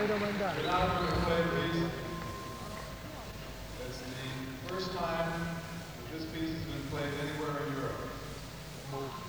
naman We're dahil. now going to play a piece. It's the first time that this piece has been played anywhere in Europe.